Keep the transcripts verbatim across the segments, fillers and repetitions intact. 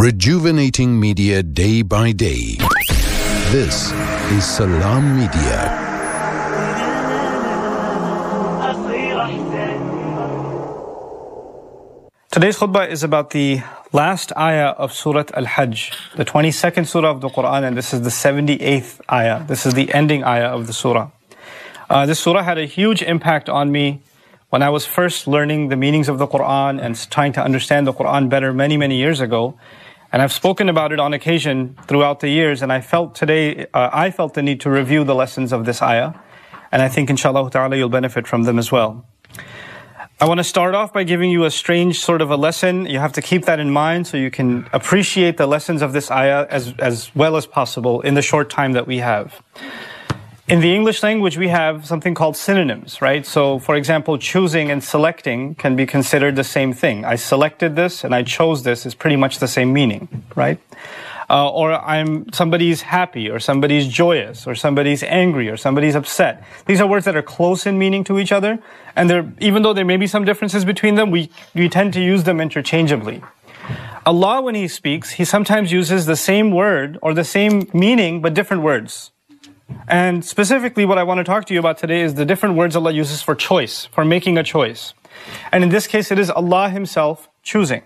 Rejuvenating media day by day. This is Salam Media. Today's khutbah is about the last ayah of Surah Al-Hajj, the twenty-second surah of the Quran, and this is the seventy-eighth ayah. This is the ending ayah of the surah. Uh, this surah had a huge impact on me when I was first learning the meanings of the Quran and trying to understand the Quran better many, many years ago. And I've spoken about it on occasion throughout the years, and I felt today, uh, I felt the need to review the lessons of this ayah. And I think inshallah ta'ala you'll benefit from them as well. I want to start off by giving you a strange sort of a lesson. You have to keep that in mind so you can appreciate the lessons of this ayah as, as well as possible in the short time that we have. In the English language, we have something called synonyms, right? So, for example, choosing and selecting can be considered the same thing. I selected this and I chose this is pretty much the same meaning, right? Uh, or I'm somebody's happy, or somebody's joyous, or somebody's angry, or somebody's upset. These are words that are close in meaning to each other, and they're, even though there may be some differences between them, we, we tend to use them interchangeably. Allah, when He speaks, He sometimes uses the same word or the same meaning, but different words. And specifically what I want to talk to you about today is the different words Allah uses for choice, for making a choice. And in this case, it is Allah Himself choosing.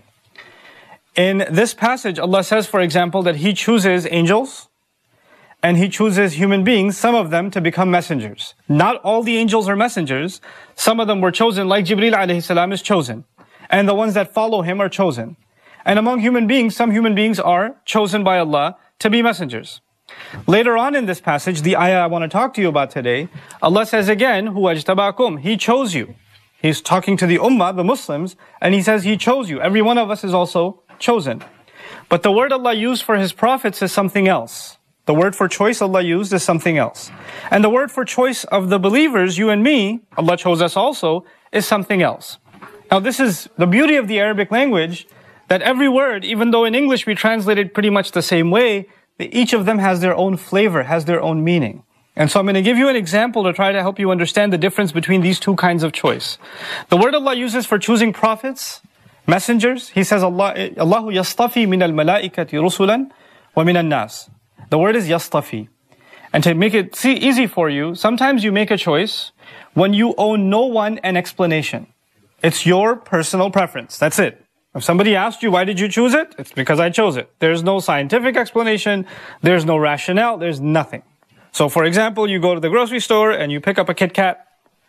In this passage, Allah says, for example, that He chooses angels and He chooses human beings, some of them to become messengers. Not all the angels are messengers. Some of them were chosen, like Jibreel alayhi salam is chosen. And the ones that follow him are chosen. And among human beings, some human beings are chosen by Allah to be messengers. Later on in this passage, the ayah I want to talk to you about today, Allah says again, Huwa ajtabakum, He chose you. He's talking to the ummah, the Muslims, and He says He chose you. Every one of us is also chosen. But the word Allah used for His prophets is something else. The word for choice Allah used is something else. And the word for choice of the believers, you and me, Allah chose us also, is something else. Now this is the beauty of the Arabic language, that every word, even though in English we translate it pretty much the same way, each of them has their own flavor, has their own meaning. And so I'm going to give you an example to try to help you understand the difference between these two kinds of choice. The word Allah uses for choosing prophets, messengers, He says, Allah, Allahu yastafi min al-malaikati rusulan wa min al-nas. The word is yastafi. And to make it see, easy for you, sometimes you make a choice when you owe no one an explanation. It's your personal preference. That's it. If somebody asked you, why did you choose it? It's because I chose it. There's no scientific explanation. There's no rationale. There's nothing. So for example, you go to the grocery store and you pick up a Kit Kat,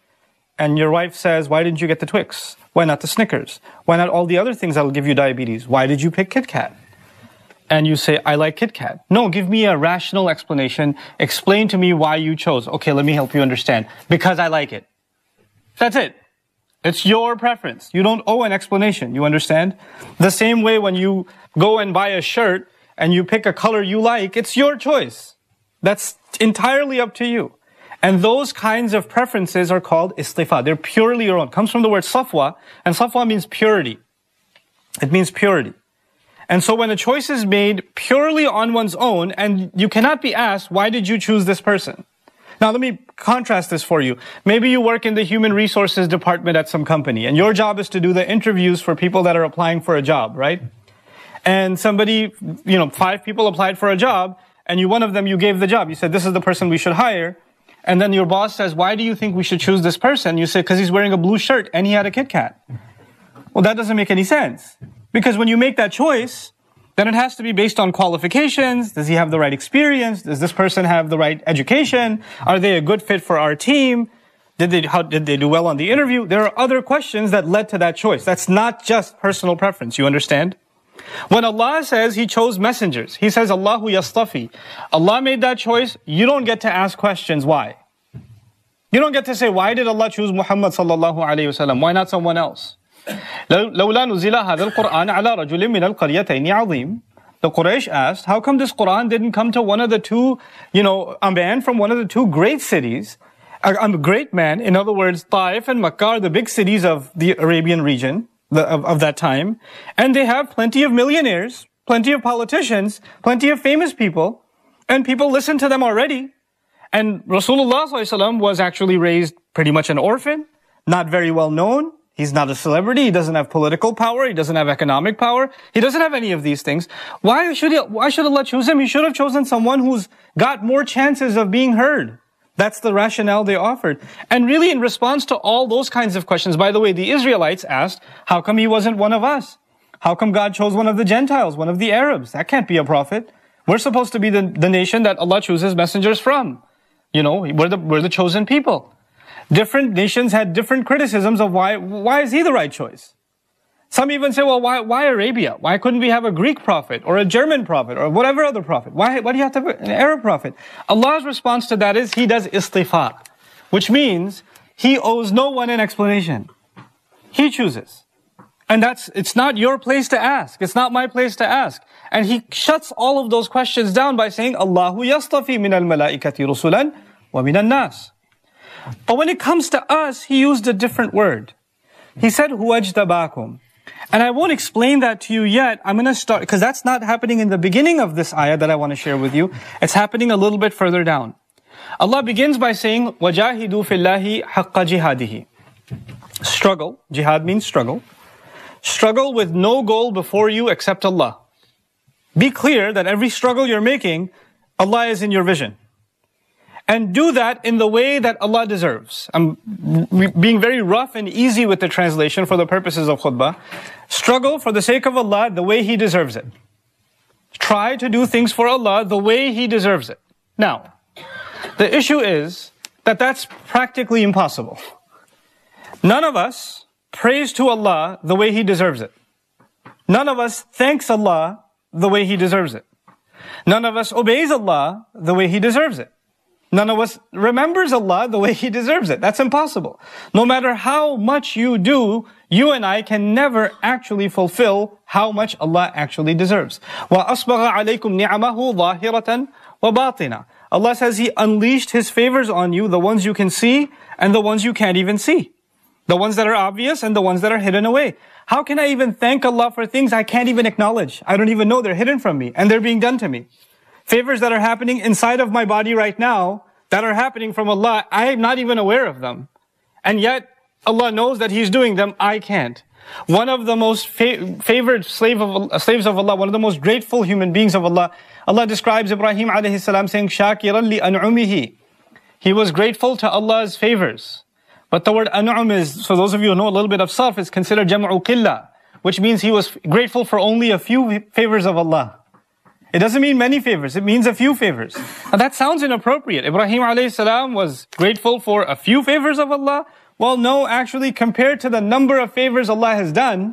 and your wife says, why didn't you get the Twix? Why not the Snickers? Why not all the other things that will give you diabetes? Why did you pick Kit Kat? And you say, I like Kit Kat. No, give me a rational explanation. Explain to me why you chose. Okay, let me help you understand. Because I like it. That's it. It's your preference. You don't owe an explanation. You understand? The same way when you go and buy a shirt and you pick a color you like, it's your choice. That's entirely up to you. And those kinds of preferences are called istifa. They're purely your own. It comes from the word safwa, and safwa means purity. It means purity. And so when a choice is made purely on one's own, and you cannot be asked, why did you choose this person? Now let me contrast this for you. Maybe you work in the human resources department at some company, and your job is to do the interviews for people that are applying for a job, right? And somebody, you know, five people applied for a job, and you, one of them, you gave the job. You said, this is the person we should hire. And then your boss says, why do you think we should choose this person? You say, because he's wearing a blue shirt and he had a Kit Kat. Well, that doesn't make any sense. Because when you make that choice, then it has to be based on qualifications. Does he have the right experience? Does this person have the right education? Are they a good fit for our team? Did they, how, did they do well on the interview? There are other questions that led to that choice. That's not just personal preference. You understand? When Allah says He chose messengers, He says, Allahu yastafi. Allah made that choice. You don't get to ask questions. Why? You don't get to say, why did Allah choose Muhammad sallallahu alayhi wa sallam? Why not someone else? لولا نزل هذا القرآن على رجل من القريتين عظيم. The Quraysh asked, how come this Quran didn't come to one of the two, you know, a man from one of the two great cities, a, a great man, in other words, Taif and Makkah are the big cities of the Arabian region the, of, of that time, and they have plenty of millionaires, plenty of politicians, plenty of famous people, and people listen to them already. And Rasulullah sallallahu alaihi wasallam was actually raised pretty much an orphan, not very well known. He's not a celebrity. He doesn't have political power. He doesn't have economic power. He doesn't have any of these things. Why should he, why should Allah choose him? He should have chosen someone who's got more chances of being heard. That's the rationale they offered. And really in response to all those kinds of questions, by the way, the Israelites asked, how come he wasn't one of us? How come God chose one of the Gentiles, one of the Arabs? That can't be a prophet. We're supposed to be the, the nation that Allah chooses messengers from. You know, we're the, we're the chosen people. Different nations had different criticisms of why, why is he the right choice? Some even say, well, why, why Arabia? Why couldn't we have a Greek prophet or a German prophet or whatever other prophet? Why, why do you have to have an Arab prophet? Allah's response to that is He does istifa, which means He owes no one an explanation. He chooses. And that's, it's not your place to ask. It's not my place to ask. And He shuts all of those questions down by saying, Allahu yastafi min al-malaikati rusulan wa min al-nas. But when it comes to us, He used a different word. He said, huwajtabakum. And I won't explain that to you yet. I'm going to start, because that's not happening in the beginning of this ayah that I want to share with you. It's happening a little bit further down. Allah begins by saying, وَجَاهِدُوا فِي اللَّهِ حَقَّ جِهَادِهِ. Struggle. Jihad means struggle. Struggle with no goal before you except Allah. Be clear that every struggle you're making, Allah is in your vision. And do that in the way that Allah deserves. I'm being very rough and easy with the translation for the purposes of khutbah. Struggle for the sake of Allah the way He deserves it. Try to do things for Allah the way He deserves it. Now, the issue is that that's practically impossible. None of us prays to Allah the way He deserves it. None of us thanks Allah the way He deserves it. None of us obeys Allah the way He deserves it. None of us remembers Allah the way He deserves it. That's impossible. No matter how much you do, you and I can never actually fulfill how much Allah actually deserves. وَأَصْبَغَ عَلَيْكُمْ نِعَمَهُ ظَاهِرَةً وَبَاطِنًا. Allah says He unleashed His favors on you, the ones you can see and the ones you can't even see. The ones that are obvious and the ones that are hidden away. How can I even thank Allah for things I can't even acknowledge? I don't even know they're hidden from me and they're being done to me. Favors that are happening inside of my body right now, that are happening from Allah, I am not even aware of them. And yet, Allah knows that He's doing them, I can't. One of the most fa- favored slave of, uh, slaves of Allah, one of the most grateful human beings of Allah, Allah describes Ibrahim alayhi salam saying, شَاكِرًا لِأَنْعُمِهِ. He was grateful to Allah's favors. But the word an'um is, so those of you who know a little bit of sarf, is considered jam'u qillah, which means he was grateful for only a few favors of Allah. It doesn't mean many favors, it means a few favors. Now that sounds inappropriate. Ibrahim alayhi salam was grateful for a few favors of Allah. Well, no, actually, compared to the number of favors Allah has done,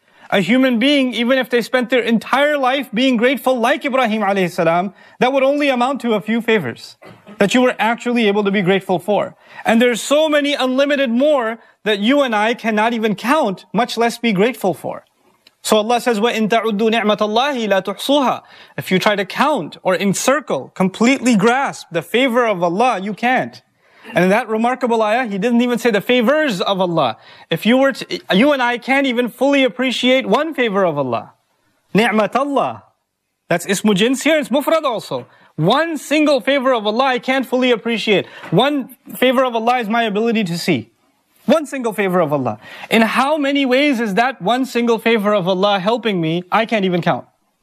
a human being, even if they spent their entire life being grateful like Ibrahim alayhi salam, that would only amount to a few favors that you were actually able to be grateful for. And there's so many unlimited more that you and I cannot even count, much less be grateful for. So Allah says, وَإِن تَعُدُّوا نِعْمَةَ اللَّهِ لَا تُحْصُوهَا. If you try to count or encircle, completely grasp the favor of Allah, you can't. And in that remarkable ayah, He didn't even say the favors of Allah. If you were to, you and I can't even fully appreciate one favor of Allah. Ni'mat Allah. That's ismu jins here, it's mufrad also. One single favor of Allah I can't fully appreciate. One favor of Allah is my ability to see. One single favor of Allah. In how many ways is that one single favor of Allah helping me? I can't even count.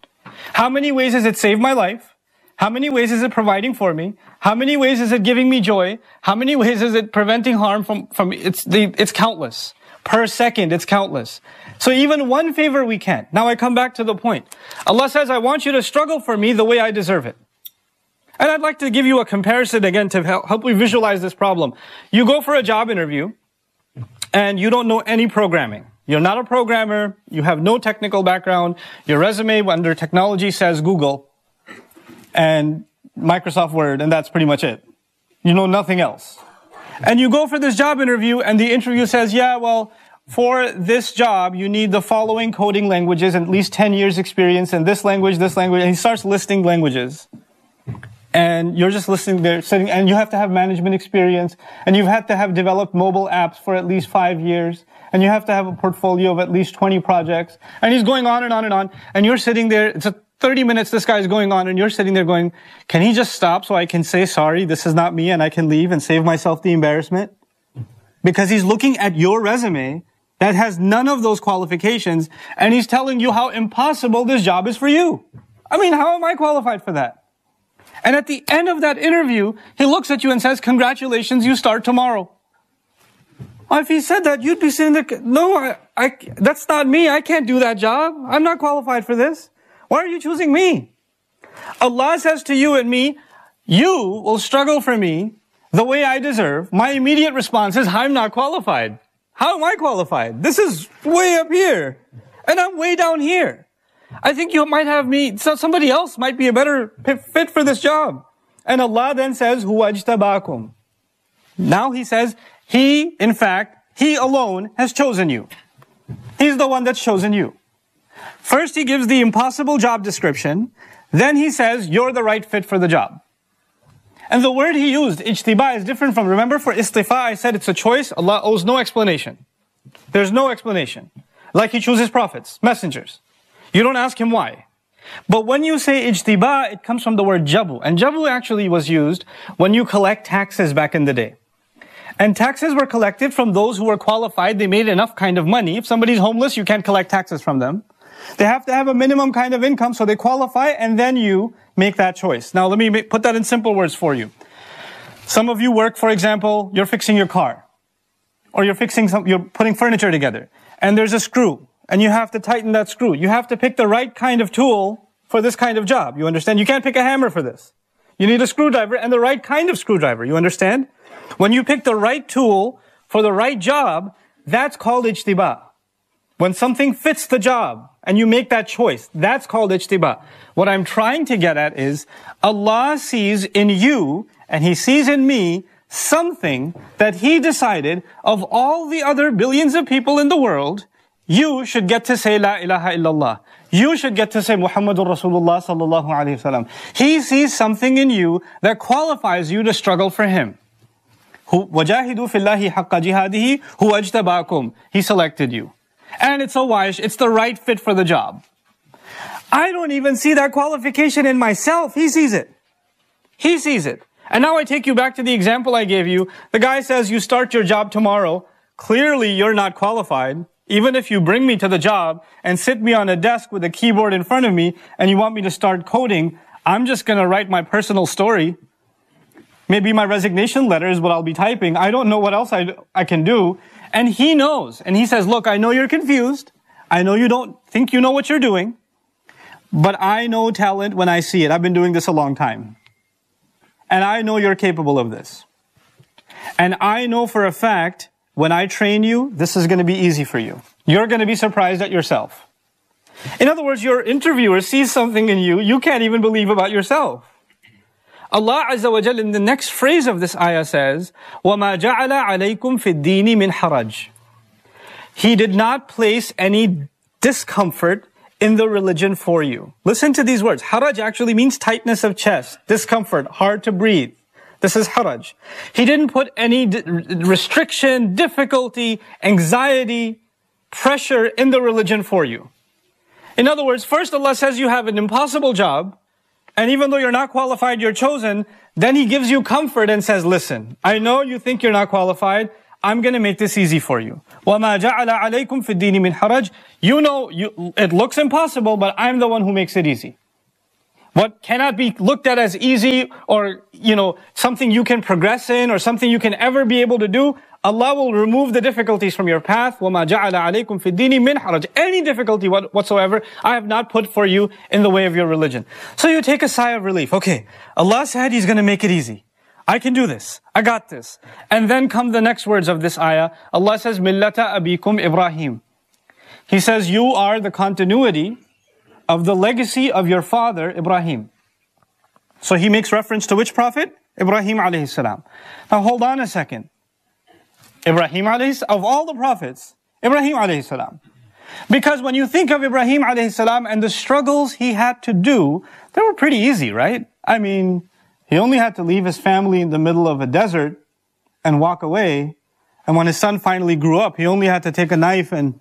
How many ways has it saved my life? How many ways is it providing for me? How many ways is it giving me joy? How many ways is it preventing harm from, from it's, the, it's countless. Per second, it's countless. So even one favor we can't. Now I come back to the point. Allah says, I want you to struggle for me the way I deserve it. And I'd like to give you a comparison again to help, help you visualize this problem. You go for a job interview, and you don't know any programming. You're not a programmer, you have no technical background, your resume under technology says Google and Microsoft Word, and that's pretty much it. You know nothing else. And you go for this job interview, and the interview says, yeah, well, for this job, you need the following coding languages, and at least ten years experience in this language, this language, and he starts listing languages. And you're just listening there, sitting, and you have to have management experience, and you've had to have developed mobile apps for at least five years, and you have to have a portfolio of at least twenty projects, and he's going on and on and on, and you're sitting there, it's a thirty minutes this guy's going on, and you're sitting there going, can he just stop so I can say, sorry, this is not me, and I can leave and save myself the embarrassment? Because he's looking at your resume, that has none of those qualifications, and he's telling you how impossible this job is for you. I mean, how am I qualified for that? And at the end of that interview, he looks at you and says, congratulations, you start tomorrow. Well, if he said that, you'd be sitting there, no, I, I, that's not me. I can't do that job. I'm not qualified for this. Why are you choosing me? Allah says to you and me, you will struggle for me the way I deserve. My immediate response is, I'm not qualified. How am I qualified? This is way up here, and I'm way down here. I think you might have me, so somebody else might be a better fit for this job. And Allah then says, Huwa ajtabakum. Now He says, He, in fact, He alone has chosen you. He's the one that's chosen you. First He gives the impossible job description, then He says, you're the right fit for the job. And the word He used, ijtiba, is different from, remember for istifa I said it's a choice, Allah owes no explanation. There's no explanation. Like He chooses prophets, messengers. You don't ask Him why. But when you say ijtiba, it comes from the word jabu. And jabu actually was used when you collect taxes back in the day. And taxes were collected from those who were qualified. They made enough kind of money. If somebody's homeless, you can't collect taxes from them. They have to have a minimum kind of income, so they qualify, and then you make that choice. Now, let me make, put that in simple words for you. Some of you work, for example, you're fixing your car. Or you're fixing some, you're putting furniture together. And there's a screw. And you have to tighten that screw. You have to pick the right kind of tool for this kind of job. You understand? You can't pick a hammer for this. You need a screwdriver and the right kind of screwdriver. You understand? When you pick the right tool for the right job, that's called ijtiba. When something fits the job and you make that choice, that's called ijtiba. What I'm trying to get at is Allah sees in you and He sees in me something that He decided of all the other billions of people in the world, you should get to say La ilaha illallah. You should get to say Muhammadur Rasulullah sallallahu alayhi wasallam. He sees something in you that qualifies you to struggle for Him. وَجَاهِدُوا فِي اللَّهِ حَقَّ جِهَادِهِ هُوَ اجْتَبَاكُمْ. He selected you. And it's a wise, it's the right fit for the job. I don't even see that qualification in myself. He sees it. He sees it. And now I take you back to the example I gave you. The guy says, you start your job tomorrow. Clearly you're not qualified. Even if you bring me to the job and sit me on a desk with a keyboard in front of me and you want me to start coding, I'm just going to write my personal story. Maybe my resignation letter is what I'll be typing. I don't know what else I, I can do. And He knows. And He says, look, I know you're confused. I know you don't think you know what you're doing. But I know talent when I see it. I've been doing this a long time. And I know you're capable of this. And I know for a fact, when I train you, this is going to be easy for you. You're going to be surprised at yourself. In other words, your interviewer sees something in you you can't even believe about yourself. Allah Azza wa Jal in the next phrase of this ayah says, وَمَا جَعَلَ عَلَيْكُمْ فِي الدِّينِ مِنْ حَرَجٍ. He did not place any discomfort in the religion for you. Listen to these words. Haraj actually means tightness of chest, discomfort, hard to breathe. This is haraj. He didn't put any restriction, difficulty, anxiety, pressure in the religion for you. In other words, first Allah says you have an impossible job, and even though you're not qualified, you're chosen. Then He gives you comfort and says, listen, I know you think you're not qualified. I'm going to make this easy for you. وَمَا جَعَلَ عَلَيْكُمْ فِي الدِّينِ مِنْ حَرَجٍ. You know, you, it looks impossible, but I'm the one who makes it easy. What cannot be looked at as easy or, you know, something you can progress in or something you can ever be able to do, Allah will remove the difficulties from your path. وَمَا جَعَلَ عَلَيْكُمْ فِي الدِّينِ مِنْ حَرَجٍ. Any difficulty whatsoever, I have not put for you in the way of your religion. So you take a sigh of relief. Okay, Allah said He's going to make it easy. I can do this. I got this. And then come the next words of this ayah. Allah says, مِلَّةَ أَبِيكُمْ Ibrahim. He says, you are the continuity of the legacy of your father, Ibrahim. So He makes reference to which prophet? Ibrahim alayhi salam. Now hold on a second. Ibrahim alayhi salam, of all the prophets, Ibrahim alayhi salam. Because when you think of Ibrahim alayhi salam and the struggles he had to do, they were pretty easy, right? I mean, he only had to leave his family in the middle of a desert and walk away. And when his son finally grew up, he only had to take a knife and,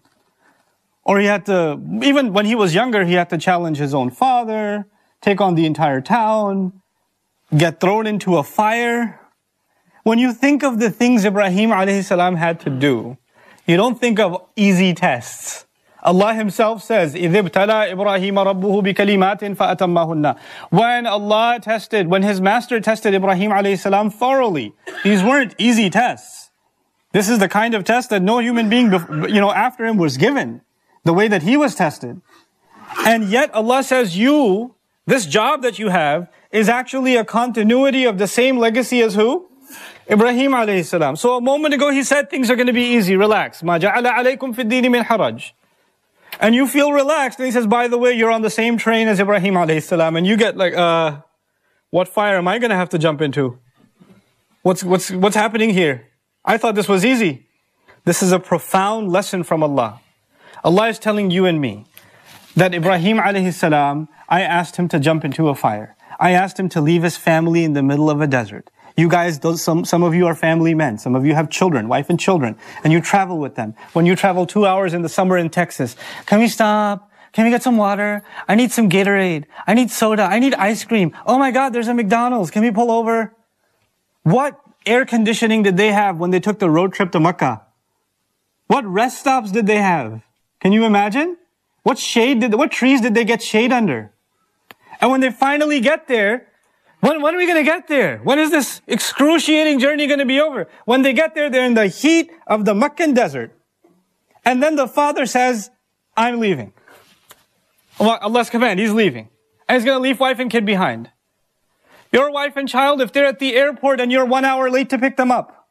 or he had to, even when he was younger, he had to challenge his own father, take on the entire town, get thrown into a fire. When you think of the things Ibrahim alayhi salam had to do, You don't think of easy tests. Allah Himself says, إِذِ ابْتَلَى إِبْرَاهِيمَ رَبُّهُ بِكَلِمَاتٍ فَأَتَمَّهُنَّ. When Allah tested, when His master tested Ibrahim alayhi salam thoroughly, these weren't easy tests. This is the kind of test that no human being, you know, after him was given. The way that he was tested. And yet Allah says, you, this job that you have, is actually a continuity of the same legacy as who? Ibrahim alayhi salam. So a moment ago He said things are going to be easy, relax. مَا جَعَلَ عَلَيْكُمْ فِي الدِّينِ مِنْ حَرَجٍ. And you feel relaxed. And He says, by the way, you're on the same train as Ibrahim alayhi salam. And you get like, uh, what fire am I going to have to jump into? What's, what's, what's happening here? I thought this was easy. This is a profound lesson from Allah. Allah is telling you and me that Ibrahim alayhi salam, I asked him to jump into a fire. I asked him to leave his family in the middle of a desert. You guys, those, some, some of you are family men. Some of you have children, wife and children, and you travel with them. When you travel two hours in the summer in Texas, can we stop? Can we get some water? I need some Gatorade. I need soda. I need ice cream. Oh my God, there's a McDonald's. Can we pull over? What air conditioning did they have when they took the road trip to Mecca? What rest stops did they have? Can you imagine? What shade did, what trees did they get shade under? And when they finally get there, when, when are we going to get there? When is this excruciating journey going to be over? When they get there, they're in the heat of the Meccan desert. And then the father says, I'm leaving. Allah's command, he's leaving. And he's going to leave wife and kid behind. Your wife and child, if they're at the airport and you're one hour late to pick them up.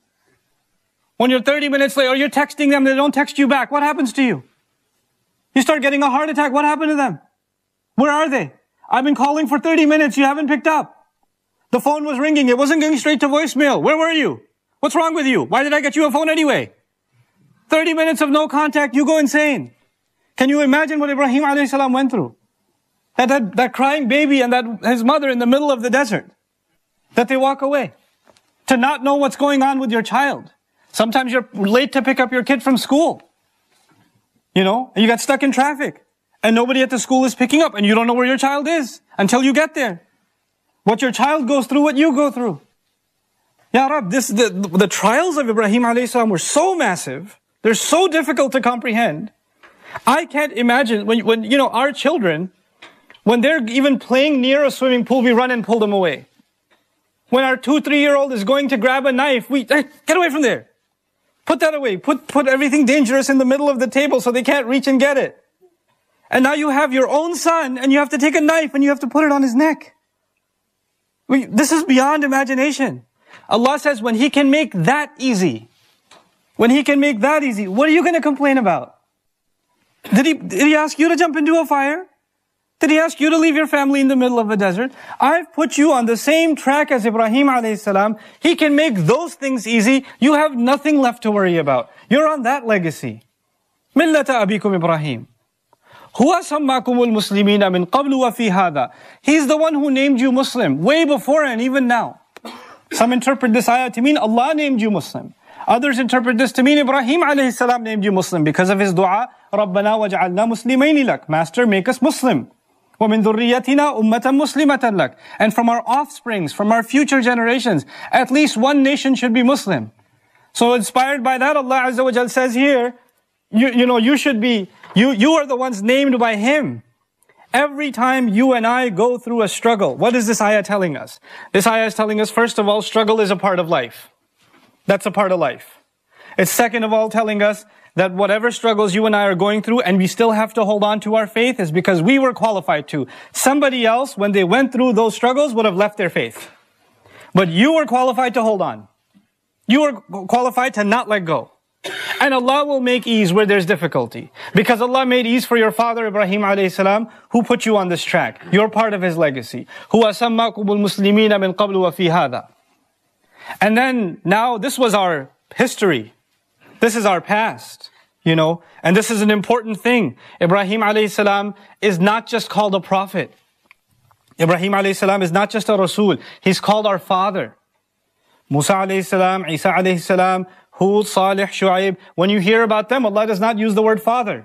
When you're thirty minutes late or you're texting them, they don't text you back. What happens to you? You start getting a heart attack. What happened to them? Where are they? I've been calling for thirty minutes. You haven't picked up. The phone was ringing. It wasn't going straight to voicemail. Where were you? What's wrong with you? Why did I get you a phone anyway? thirty minutes of no contact. You go insane. Can you imagine what Ibrahim alayhi salam went through? That, that, that crying baby and that his mother in the middle of the desert. That they walk away. To not know what's going on with your child. Sometimes you're late to pick up your kid from school. You know, and you got stuck in traffic. And nobody at the school is picking up. And you don't know where your child is until you get there. What your child goes through, what you go through. Ya Rab, this, the, the trials of Ibrahim alayhi salam were so massive. They're so difficult to comprehend. I can't imagine when, when, you know, our children, when they're even playing near a swimming pool, we run and pull them away. When our two, three-year-old is going to grab a knife, we, hey, get away from there. Put that away. Put, put everything dangerous in the middle of the table so they can't reach and get it. And now you have your own son and you have to take a knife and you have to put it on his neck. We, this is beyond imagination. Allah says when He can make that easy, when He can make that easy, what are you going to complain about? Did he, did he ask you to jump into a fire? Did He ask you to leave your family in the middle of a desert? I've put you on the same track as Ibrahim alayhi salam. He can make those things easy. You have nothing left to worry about. You're on that legacy. Millata abikum Ibrahim. Huwa sammakumul muslimina min qablu wa fi hada. He's the one who named you Muslim, way before and even now. Some interpret this ayah to mean Allah named you Muslim. Others interpret this to mean Ibrahim alayhi salam named you Muslim because of his dua, رَبَّنَا وَجْعَلْنَا مُسْلِمَيْنِ لَكَ. Master, make us Muslim. وَمِن ذُرِّيَّتِنَا أُمَّةً مُسْلِمَةً لَكَ. And from our offsprings, from our future generations, at least one nation should be Muslim. So inspired by that, Allah Azza wa Jal says here, you, you know, you should be, you, you are the ones named by Him. Every time you and I go through a struggle, what is this ayah telling us? This ayah is telling us, first of all, struggle is a part of life. That's a part of life. It's second of all telling us that whatever struggles you and I are going through and we still have to hold on to our faith is because we were qualified to. Somebody else, when they went through those struggles, would have left their faith. But you were qualified to hold on. You were qualified to not let go. And Allah will make ease where there's difficulty. Because Allah made ease for your father Ibrahim alayhi salam, who put you on this track. You're part of his legacy. هُوَ سَمَّاكُمُ الْمُسْلِمِينَ مِنْ قَبْلُ وَفِي هَذَا. And then, now, this was our history. This is our past, you know. And this is an important thing. Ibrahim alayhi salam is not just called a prophet. Ibrahim alayhi salam is not just a Rasul. He's called our father. Musa alayhi salam, Isa alayhi salam, Hud, Salih, Shu'aib. When you hear about them, Allah does not use the word father.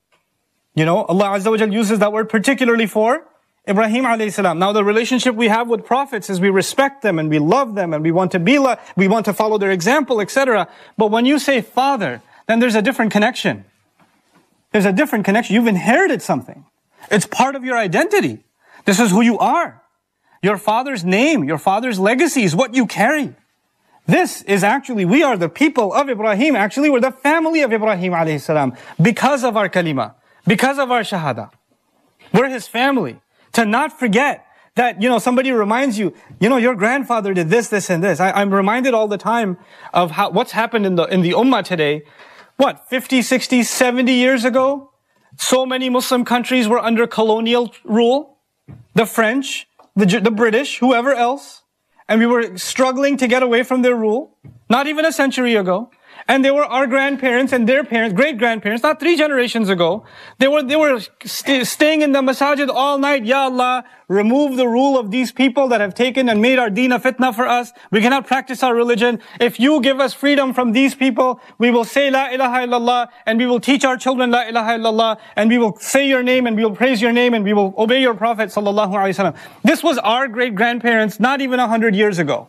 You know, Allah Azza wa Jal uses that word particularly for Ibrahim alayhi salam. Now the relationship we have with prophets is we respect them and we love them and we want to be, we want to follow their example, et cetera. But when you say father, then there's a different connection. There's a different connection. You've inherited something. It's part of your identity. This is who you are. Your father's name, your father's legacy is what you carry. This is actually, we are the people of Ibrahim. Actually, we're the family of Ibrahim alayhi salam because of our kalima, because of our shahada. We're his family. To not forget that, you know, somebody reminds you, you know, your grandfather did this, this, and this. I, I'm reminded all the time of how, what's happened in the, in the ummah today. What, fifty, sixty, seventy years ago? So many Muslim countries were under colonial rule. The French, the, the British, whoever else. And we were struggling to get away from their rule. Not even a century ago. And they were our grandparents and their parents, great-grandparents, not three generations ago. They were, they were st- staying in the masajid all night. Ya Allah, remove the rule of these people that have taken and made our deen a fitna for us. We cannot practice our religion. If you give us freedom from these people, we will say La ilaha illallah, and we will teach our children La ilaha illallah, and we will say your name, and we will praise your name, and we will obey your Prophet sallallahu alaihi wasallam. This was our great-grandparents not even a hundred years ago.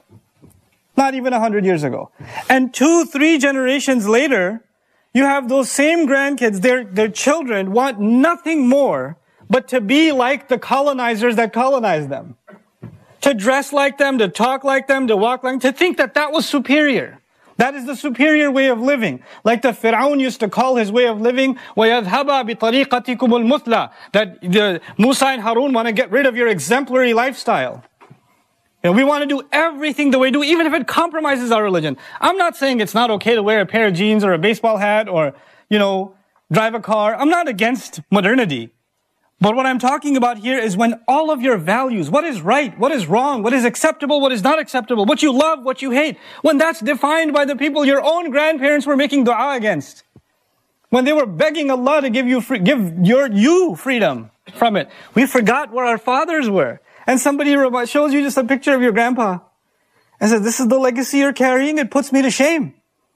Not even a hundred years ago. And two, three generations later, you have those same grandkids, their, their children want nothing more but to be like the colonizers that colonized them. To dress like them, to talk like them, to walk like them, to think that that was superior. That is the superior way of living. Like the Fir'aun used to call his way of living, وَيَذْهَبَا بِطَرِيقَتِكُمُ الْمُثْلَى, that the Musa and Harun want to get rid of your exemplary lifestyle. You know, we want to do everything the way we do, even if it compromises our religion. I'm not saying it's not okay to wear a pair of jeans or a baseball hat or, you know, drive a car. I'm not against modernity. But what I'm talking about here is when all of your values, what is right, what is wrong, what is acceptable, what is not acceptable, what you love, what you hate, when that's defined by the people your own grandparents were making dua against. When they were begging Allah to give you free, give your you freedom from it. We forgot where our fathers were. And somebody shows you just a picture of your grandpa and says, this is the legacy you're carrying, it puts me to shame.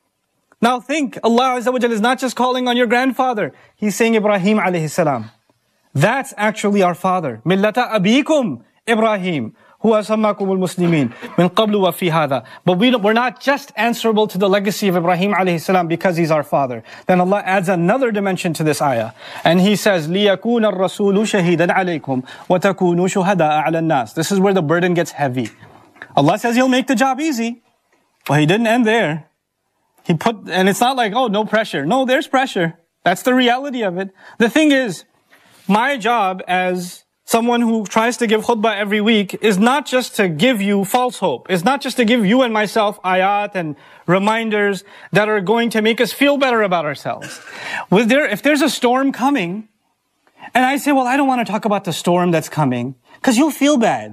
Now think, Allah Azza wa Jalla is not just calling on your grandfather. He's saying Ibrahim alayhi salam. That's actually our father. Millata abikum Ibrahim. Huwa sammakumul muslimin min qablu wa fi hadha. But we don't, we're not just answerable to the legacy of Ibrahim alayhi salam because he's our father. Then Allah adds another dimension to this ayah. And He says, لِيَكُونَ الرَّسُولُ شَهِيدًا عَلَيْكُمْ وَتَكُونُوا شُهَدَاءَ عَلَى النَّاسِ. This is where the burden gets heavy. Allah says He'll make the job easy. But He didn't end there. He put, and it's not like, oh, no pressure. No, there's pressure. That's the reality of it. The thing is, my job as someone who tries to give khutbah every week is not just to give you false hope. It's not just to give you and myself ayat and reminders that are going to make us feel better about ourselves. With there, if there's a storm coming, and I say, well, I don't want to talk about the storm that's coming, because you'll feel bad,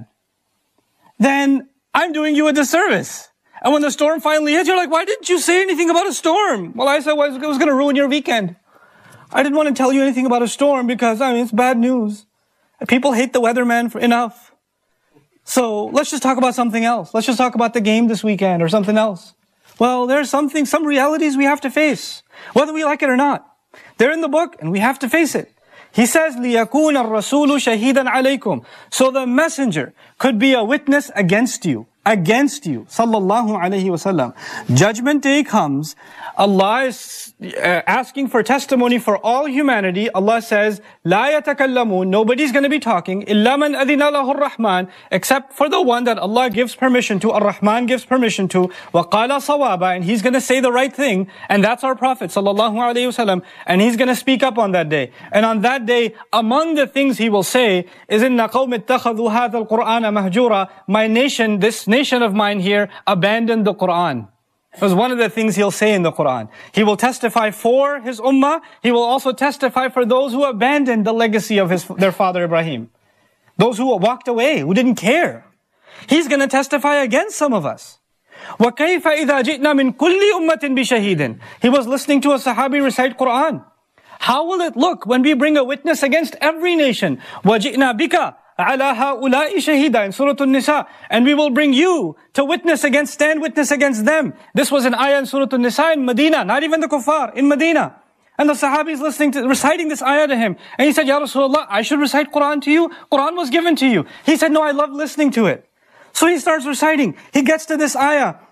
then I'm doing you a disservice. And when the storm finally hits, you're like, why didn't you say anything about a storm? Well, I said well, it was going to ruin your weekend. I didn't want to tell you anything about a storm because, I mean, it's bad news. People hate the weatherman for enough. So let's just talk about something else. Let's just talk about the game this weekend or something else. Well, there's something, some realities we have to face, whether we like it or not. They're in the book and we have to face it. He says, لِيَكُونَ الرَّسُولُ شَهِيدًا عَلَيْكُمْ. So the messenger could be a witness against you. Against you. Sallallahu alayhi wasallam. Judgment day comes. Allah is uh, asking for testimony for all humanity. Allah says, لَا يَتَكَلَّمُونَ. Nobody's going to be talking. إِلَّا مَنْ أَذِنَ لَهُ الرَّحْمَنِ. Except for the one that Allah gives permission to. Ar-Rahman gives permission to. وَقَالَ صَوَابًا. And he's going to say the right thing. And that's our Prophet sallallahu alayhi wasallam. And he's going to speak up on that day. And on that day, among the things he will say is, إِنَّ قَوْمِ اتَّخَذُوا هَذَا الْقُرْآنَ مَهْجُورًا. My nation, this nation of mine here, abandoned the Quran. It was one of the things he'll say in the Quran. He will testify for his ummah. He will also testify for those who abandoned the legacy of his their father Ibrahim. Those who walked away, who didn't care. He's going to testify against some of us. وَكَيْفَ إِذَا جِئْنَا مِنْ كُلِّ أُمَّةٍ بِشَهِيدٍ. He was listening to a Sahabi recite Quran. How will it look when we bring a witness against every nation? وَجِئْنَا بِكَ عَلَى هَؤُلَاءِ شَهِيدًا in Surah An-Nisa. And we will bring you to witness against, stand witness against them. This was an ayah in Surah An-Nisa in Medina, not even the kuffar, in Medina. And the Sahabi is listening to, reciting this ayah to him. And he said, Ya Rasulullah, I should recite Quran to you? Quran was given to you. He said, no, I love listening to it. So he starts reciting. He gets to this ayah.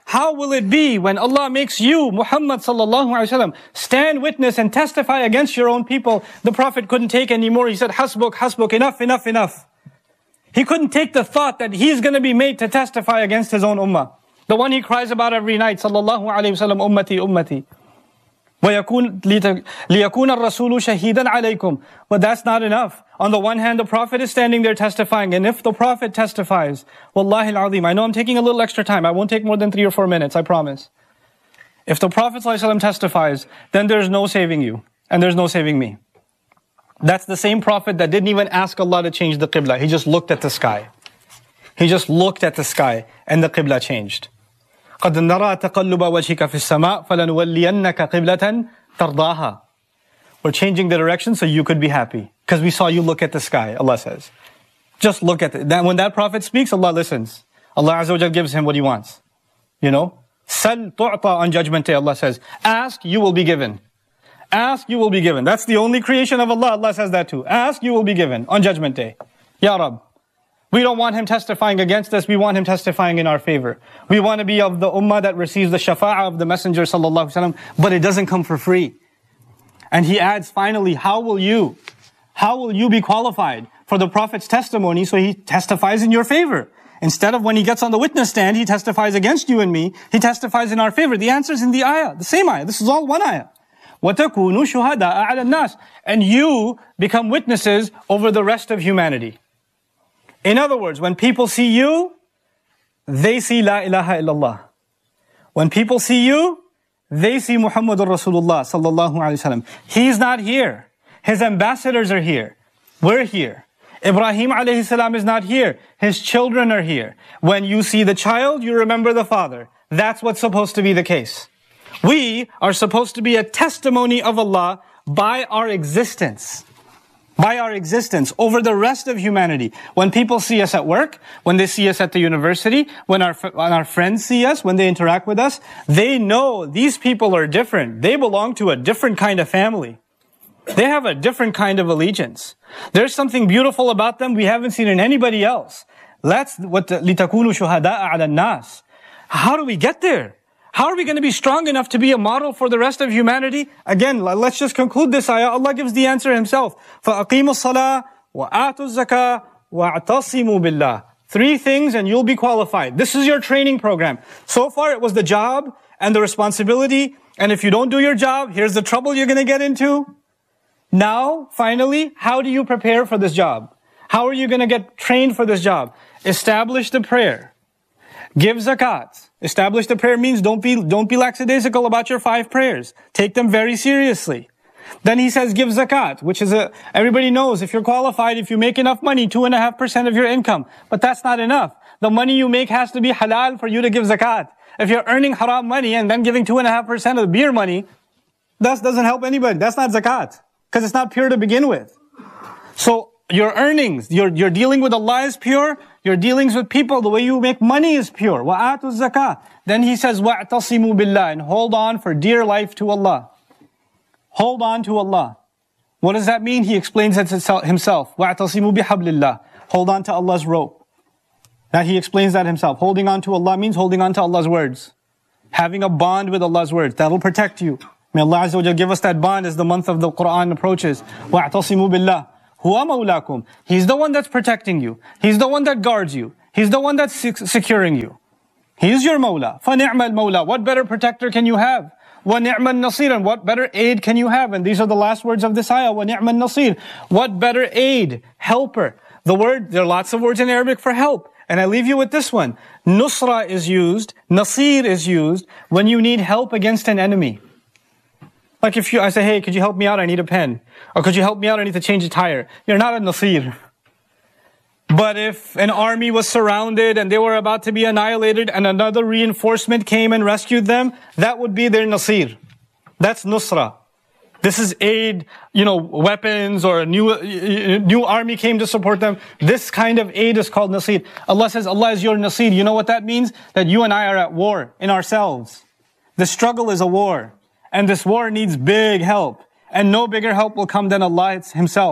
how will it be when Allah makes you, Muhammad sallallahu alaihi wasallam, stand witness and testify against your own people? The Prophet couldn't take anymore. He said, hasbuk, hasbuk, enough, enough, enough. He couldn't take the thought that he's going to be made to testify against his own ummah. The one he cries about every night, sallallahu alaihi wasallam, ummati, ummati. وَيَكُونَ لِيَكُونَ الرَّسُولُ شَهِيدًا عَلَيْكُمْ. But that's not enough. On the one hand, the Prophet is standing there testifying. And if the Prophet testifies, Wallahi al-Azim, I know I'm taking a little extra time. I won't take more than three or four minutes, I promise. If the Prophet ﷺ testifies, then there's no saving you. And there's no saving me. That's the same Prophet that didn't even ask Allah to change the Qibla. He just looked at the sky. He just looked at the sky and the Qibla changed. قَدْ نَرَى تَقَلُّبَ وَجْهِكَ فِي السَّمَاءِ فَلَنُوَلِّيَنَّكَ قِبْلَةً تَرْضَاهَا. We're changing the direction so you could be happy. Because we saw you look at the sky, Allah says. Just look at it. That, when that Prophet speaks, Allah listens. Allah Azza wa Jal gives him what he wants. You know? Sal tu'ta on Judgment Day, Allah says. Ask, you will be given. Ask, you will be given. That's the only creation of Allah. Allah says that too. Ask, you will be given on Judgment Day. Ya Rab. We don't want him testifying against us. We want him testifying in our favor. We want to be of the ummah that receives the shafa'ah of the Messenger sallallahu alaihi wasallam, but it doesn't come for free. And he adds finally, how will you, how will you be qualified for the Prophet's testimony so he testifies in your favor? Instead of when he gets on the witness stand, he testifies against you and me, he testifies in our favor. The answer is in the ayah, the same ayah. This is all one ayah. وَتَكُونُوا شُهَدَاءَ عَلَى النَّاسِ. And you become witnesses over the rest of humanity. In other words, when people see you, they see La ilaha illallah. When people see you, they see Muhammadur Rasulullah sallallahu alaihi wasallam. He's not here. His ambassadors are here. We're here. Ibrahim alayhi salam is not here. His children are here. When you see the child, you remember the father. That's what's supposed to be the case. We are supposed to be a testimony of Allah by our existence. By our existence over the rest of humanity. When people see us at work, when they see us at the university, when our, when our friends see us, when they interact with us, they know these people are different. They belong to a different kind of family. They have a different kind of allegiance. There's something beautiful about them we haven't seen in anybody else. Let's, what, لِتَكُونُوا شُهَدَاءَ عَلَى النَّاسِ. How do we get there? How are we going to be strong enough to be a model for the rest of humanity? Again, let's just conclude this ayah. Allah gives the answer himself. فَأَقِيمُوا الصَّلَاةِ وَآتُوا الزَّكَاةِ وَاعْتَصِمُوا بِاللَّهِ. Three things and you'll be qualified. This is your training program. So far it was the job and the responsibility. And if you don't do your job, here's the trouble you're going to get into. Now, finally, how do you prepare for this job? How are you going to get trained for this job? Establish the prayer. Give zakat. Establish the prayer means don't be, don't be lackadaisical about your five prayers. Take them very seriously. Then he says give zakat, which is a, everybody knows if you're qualified, if you make enough money, two and a half percent of your income. But that's not enough. The money you make has to be halal for you to give zakat. If you're earning haram money and then giving two and a half percent of the beer money, that doesn't help anybody. That's not zakat. Because it's not pure to begin with. So, your earnings, your, your dealing with Allah is pure. Your dealings with people, the way you make money is pure. وَآتُوا الزَّكَاةِ. Then he says, وَاعْتَصِمُوا بِاللَّهِ. And hold on for dear life to Allah. Hold on to Allah. What does that mean? He explains it himself. وَاعْتَصِمُوا بِحَبْلِ اللَّهِ. Hold on to Allah's rope. Now he explains that himself. Holding on to Allah means holding on to Allah's words. Having a bond with Allah's words. That'll protect you. May Allah Azza wa Jal give us that bond as the month of the Quran approaches. وَاعْتَصِمُوا بِاللَّهِ. Huwa mawlakum. He's the one that's protecting you. He's the one that guards you. He's the one that's securing you. He is your mawla. فَنِعْمَ الْمَوْلَى. What better protector can you have? وَنِعْمَ النَّصِيرًا. And what better aid can you have? And these are the last words of this ayah. وَنِعْمَ النَّصِيرًا. What better aid, helper. The word, there are lots of words in Arabic for help. And I leave you with this one. Nusra is used, Nasir is used when you need help against an enemy. Like if you, I say, hey, could you help me out? I need a pen. Or could you help me out? I need to change a tire. You're not a Nasir. But if an army was surrounded and they were about to be annihilated and another reinforcement came and rescued them, that would be their Nasir. That's Nusra. This is aid, you know, weapons or a new, uh, new army came to support them. This kind of aid is called Nasir. Allah says, Allah is your Nasir. You know what that means? That you and I are at war in ourselves. The struggle is a war. And this war needs big help. And no bigger help will come than Allah himself.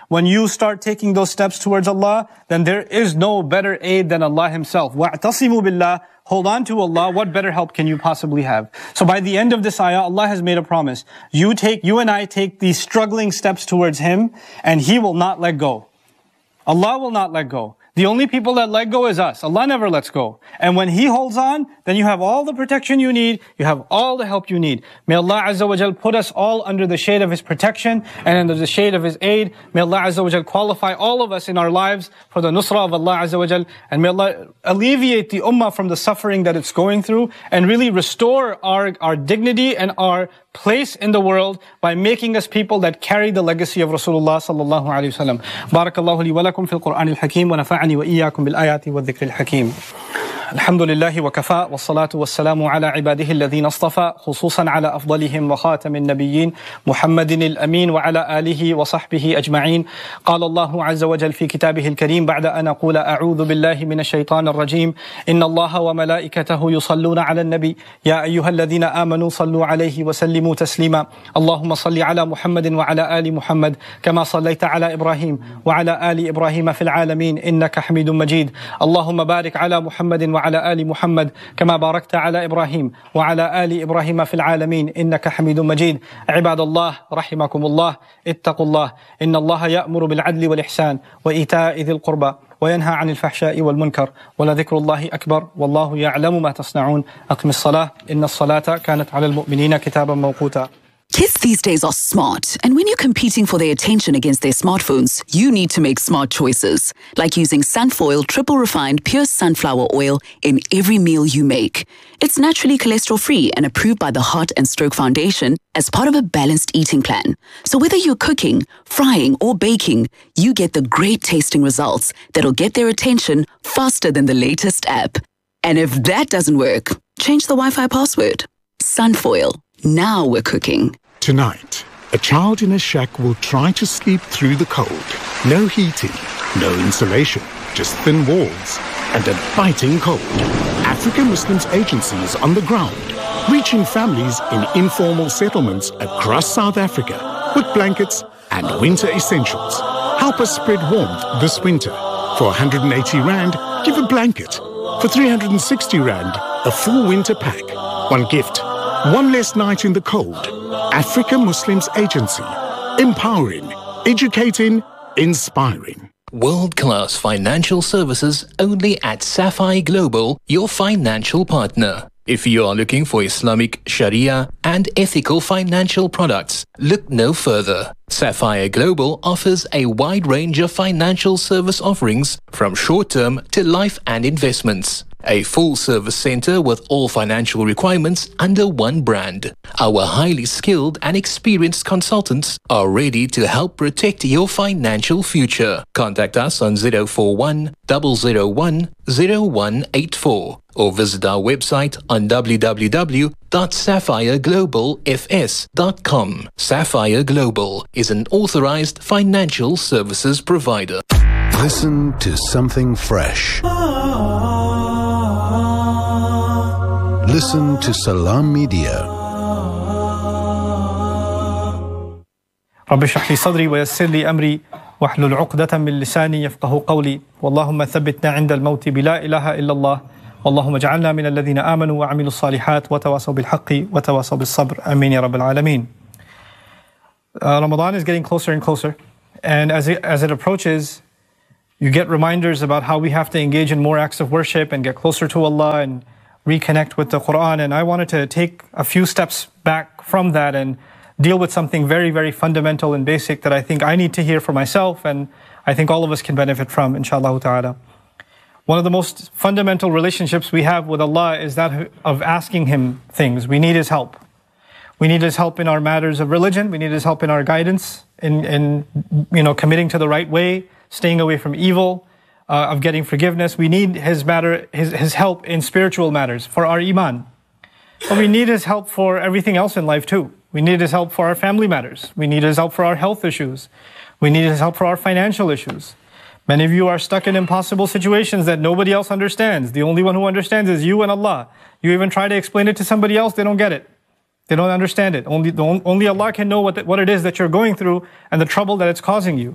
when you start taking those steps towards Allah, then there is no better aid than Allah Himself. وَاعْتَصِمُوا بِاللَّهِ. Hold on to Allah. What better help can you possibly have? So by the end of this ayah, Allah has made a promise. You take, you and I take these struggling steps towards Him, and He will not let go. Allah will not let go. The only people that let go is us. Allah never lets go. And when He holds on, then you have all the protection you need. You have all the help you need. May Allah Azza wa Jal put us all under the shade of His protection and under the shade of His aid. May Allah Azza wa Jal qualify all of us in our lives for the nusra of Allah Azza wa Jal. And may Allah alleviate the ummah from the suffering that it's going through and really restore our, our dignity and our place in the world by making us people that carry the legacy of Rasulullah sallallahu alayhi wa sallam. Barakallahu li wa lakum fil Qur'an al-Hakim wa nafa'ani wa iyyakum bil ayati wa dhikri al-Hakim. الحمد لله وكفى والصلاة والسلام على عباده الذين اصطفى خصوصا على أفضلهم وخاتم النبيين محمد الأمين وعلى آله وصحبه أجمعين. قال الله عز وجل في كتابه الكريم بعد أن أقول أعوذ بالله من الشيطان الرجيم إن الله وملائكته يصلون على النبي يا أيها الذين آمنوا صلوا عليه وسلموا تسليما اللهم صل على محمد وعلى آل محمد كما صليت على إبراهيم وعلى آل إبراهيم في العالمين إنك حميد مجيد اللهم بارك على محمد وعلى آل محمد كما باركت على إبراهيم وعلى آل إبراهيم في العالمين إنك حميد مجيد. عباد الله رحمكم الله اتقوا الله إن الله يأمر بالعدل والإحسان وإيتاء ذي القربى وينهى عن الفحشاء والمنكر ولذكر الله أكبر والله يعلم ما تصنعون. أقم الصلاة إن الصلاة كانت على المؤمنين كتابا موقوتا. Kids these days are smart, and when you're competing for their attention against their smartphones, you need to make smart choices, like using Sunfoil triple refined pure sunflower oil in every meal you make. It's naturally cholesterol-free and approved by the Heart and Stroke Foundation as part of a balanced eating plan. So whether you're cooking, frying, or baking, you get the great tasting results that'll get their attention faster than the latest app. And if that doesn't work, change the Wi-Fi password. Sunfoil. Now we're cooking. Tonight, a child in a shack will try to sleep through the cold. No heating, no insulation, just thin walls and a biting cold. African Muslims Agency is on the ground, reaching families in informal settlements across South Africa with blankets and winter essentials. Help us spread warmth this winter. For one hundred eighty rand, give a blanket. For three hundred sixty rand, a full winter pack. One gift. One less night in the cold. African Muslims Agency. Empowering, educating, inspiring. World-class financial services only at Sapphire Global, your financial partner. If you are looking for Islamic Sharia and ethical financial products, look no further. Sapphire Global offers a wide range of financial service offerings from short-term to life and investments. A full-service center with all financial requirements under one brand. Our highly skilled and experienced consultants are ready to help protect your financial future. Contact us on zero four one, zero zero one, zero one eight four or visit our website on w w w dot sapphire global f s dot com. Sapphire Global is an authorized financial services provider. Listen to something fresh. Listen to Salam Media. رب اشرح لي صدري ويسر لي أمري واحلل عقدة من لساني يفقه قولي اللهم ثبتنا عند الموت بلا إله إلا الله اللهم اجعلنا من الذين آمنوا وعملوا الصالحات وتواصوا بالحق وتواصوا بالصبر آمين يا رب العالمين. Uh, Ramadan is getting closer and closer, and as it, as it approaches, you get reminders about how we have to engage in more acts of worship and get closer to Allah and reconnect with the Quran. And I wanted to take a few steps back from that and deal with something very, very fundamental and basic that I think I need to hear for myself, and I think all of us can benefit from, inshallah ta'ala. One of the most fundamental relationships we have with Allah is that of asking Him things. We need His help. We need His help in our matters of religion. We need His help in our guidance, in, in you know, committing to the right way, staying away from evil, uh, of getting forgiveness. We need His matter, His, His help in spiritual matters for our iman. But we need His help for everything else in life too. We need His help for our family matters. We need His help for our health issues. We need His help for our financial issues. Many of you are stuck in impossible situations that nobody else understands. The only one who understands is you and Allah. You even try to explain it to somebody else, they don't get it. They don't understand it. Only, only Allah can know what, the, what it is that you're going through and the trouble that it's causing you.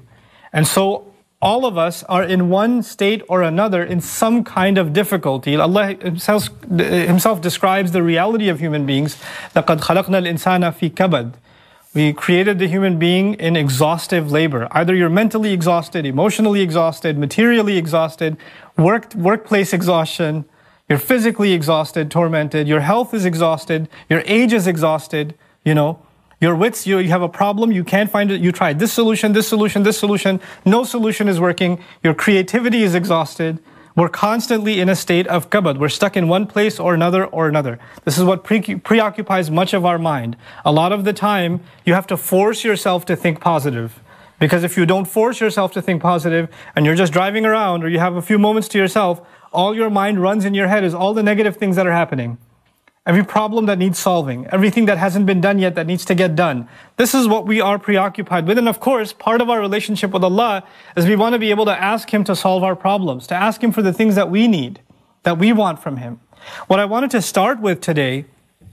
And so all of us are in one state or another in some kind of difficulty. Allah himself, himself describes the reality of human beings. لَقَدْ خَلَقْنَا الْإِنسَانَ فِي كَبَدٍ. We created the human being in exhaustive labor. Either you're mentally exhausted, emotionally exhausted, materially exhausted, work, workplace exhaustion, you're physically exhausted, tormented, your health is exhausted, your age is exhausted, you know. Your wits, you, you have a problem, you can't find it, you tried this solution, this solution, this solution, no solution is working, your creativity is exhausted. We're constantly in a state of kabad. We're stuck in one place or another or another. This is what pre- preoccupies much of our mind. A lot of the time, you have to force yourself to think positive. Because if you don't force yourself to think positive, and you're just driving around, or you have a few moments to yourself, all your mind runs in your head is all the negative things that are happening. Every problem that needs solving, everything that hasn't been done yet that needs to get done. This is what we are preoccupied with. And of course, part of our relationship with Allah is we want to be able to ask Him to solve our problems, to ask Him for the things that we need, that we want from Him. What I wanted to start with today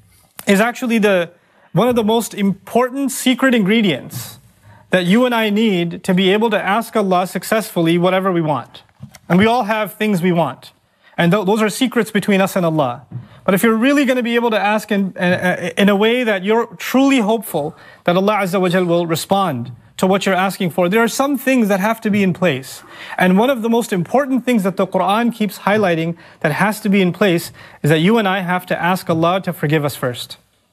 is actually the one of the most important secret ingredients that you and I need to be able to ask Allah successfully whatever we want. And we all have things we want. And th- those are secrets between us and Allah. But if you're really going to be able to ask in, in, in a way that you're truly hopeful that Allah Azza wa Jal will respond to what you're asking for, there are some things that have to be in place. And one of the most important things that the Quran keeps highlighting that has to be in place is that you and I have to ask Allah to forgive us first.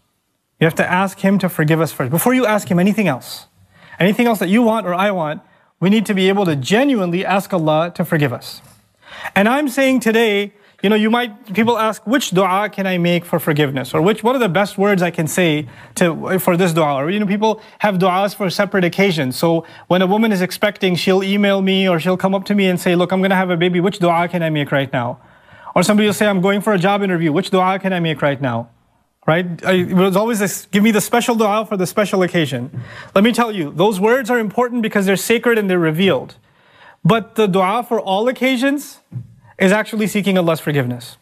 You have to ask Him to forgive us first. Before you ask Him anything else, anything else that you want or I want, we need to be able to genuinely ask Allah to forgive us. And I'm saying today, you know, you might, people ask, which dua can I make for forgiveness? Or which, what are the best words I can say to, for this dua? Or, you know, people have duas for separate occasions. So when a woman is expecting, she'll email me or she'll come up to me and say, look, I'm going to have a baby. Which dua can I make right now? Or somebody will say, I'm going for a job interview. Which dua can I make right now? Right? I, it was always this, give me the special dua for the special occasion. Let me tell you, those words are important because they're sacred and they're revealed. But the dua for all occasions is actually seeking Allah's forgiveness.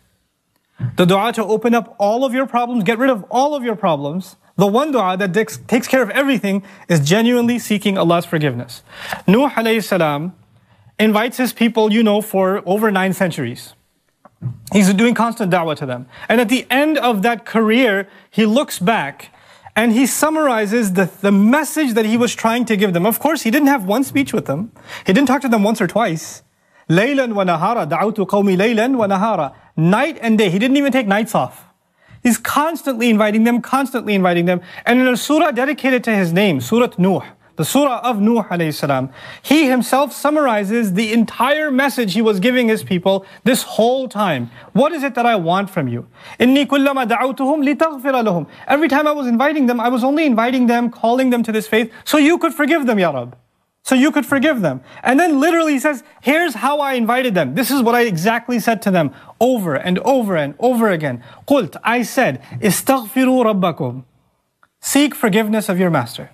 The dua to open up all of your problems, get rid of all of your problems, the one dua that takes, takes care of everything is genuinely seeking Allah's forgiveness. Nuh alayhi salam invites his people, you know, for over nine centuries. He's doing constant da'wah to them. And at the end of that career, he looks back and he summarizes the, the message that he was trying to give them. Of course, he didn't have one speech with them. He didn't talk to them once or twice. Laylan wa nahara, da'awtu qawmi laylan wa nahara. Night and day. He didn't even take nights off. He's constantly inviting them, constantly inviting them. And in a surah dedicated to his name, Surah Nuh, the surah of Nuh alayhi salam, he himself summarizes the entire message he was giving his people this whole time. What is it that I want from you? Inni kullama da'awtuhum litaghfira lahum. Every time I was inviting them, I was only inviting them, calling them to this faith, so you could forgive them, Ya Rabb. So you could forgive them. And then literally he says, here's how I invited them. This is what I exactly said to them over and over and over again. Qult, I said, istaghfiru rabbakum. Seek forgiveness of your master.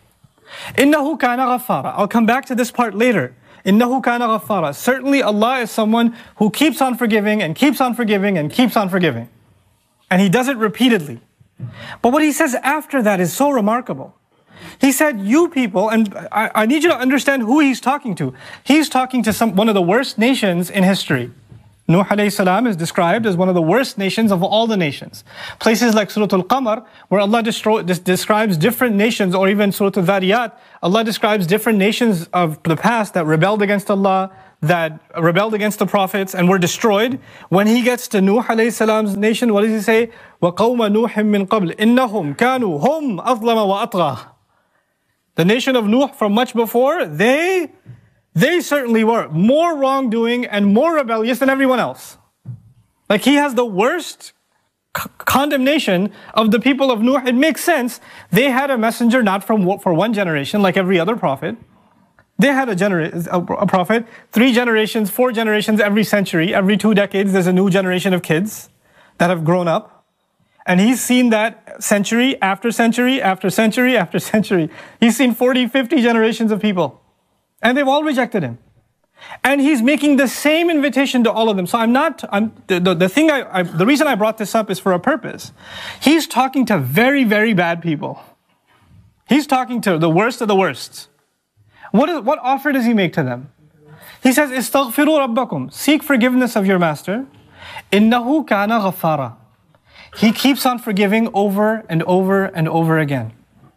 Innahu kana ghaffara. I'll come back to this part later. Innahu kana ghaffara. Certainly Allah is someone who keeps on forgiving and keeps on forgiving and keeps on forgiving. And He does it repeatedly. But what He says after that is so remarkable. He said, you people, and I, I need you to understand who He's talking to. He's talking to some one of the worst nations in history. Nuh alayhi salam is described as one of the worst nations of all the nations. Places like Surah Al-Qamar, where Allah destroy, des- describes different nations, or even Surah Al-Dhariyat, Allah describes different nations of the past that rebelled against Allah, that rebelled against the prophets and were destroyed. When he gets to Nuh alayhi salam's nation, what does he say? وَقَوْمَ نُوحٍ مِّن قَبْلِ إِنَّهُمْ كَانُوا هُمْ أَظْلَمَ وَأَطْغَى. The nation of Nuh from much before, they, they certainly were more wrongdoing and more rebellious than everyone else. Like he has the worst c- condemnation of the people of Nuh. It makes sense. They had a messenger not from for one generation like every other prophet. They had a, genera- a prophet, three generations, four generations every century. Every two decades there's a new generation of kids that have grown up. And he's seen that century after century after century after century. He's seen forty, fifty generations of people. And they've all rejected him. And he's making the same invitation to all of them. So I'm not, I'm, the, the, the thing I, I, the reason I brought this up is for a purpose. He's talking to very, very bad people. He's talking to the worst of the worst. What, is, what offer does He make to them? He says, "Istaghfiru rabbakum." Seek forgiveness of your master. Innahu kana ghaffara. He keeps on forgiving over and over and over again.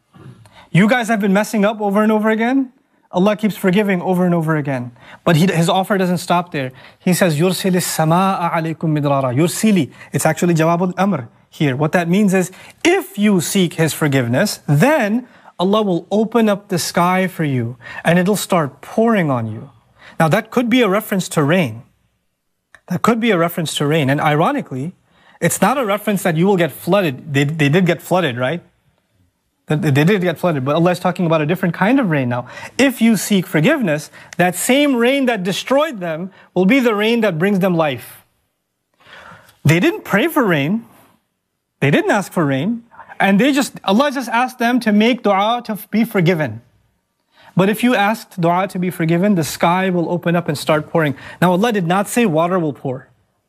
You guys have been messing up over and over again. Allah keeps forgiving over and over again. But he, His offer doesn't stop there. He says, يُرْسِلِ السَّمَاءَ عَلَيْكُمْ مِدْرَارًا. Yursili. It's actually Jawab al-Amr here. What that means is, if you seek His forgiveness, then Allah will open up the sky for you and it'll start pouring on you. Now that could be a reference to rain. That could be a reference to rain. And ironically, it's not a reference that you will get flooded. They, they did get flooded, right? They did get flooded, but Allah is talking about a different kind of rain now. If you seek forgiveness, that same rain that destroyed them will be the rain that brings them life. They didn't pray for rain. They didn't ask for rain. And they just, Allah just asked them to make dua to be forgiven. But if you asked dua to be forgiven, the sky will open up and start pouring. Now Allah did not say water will pour.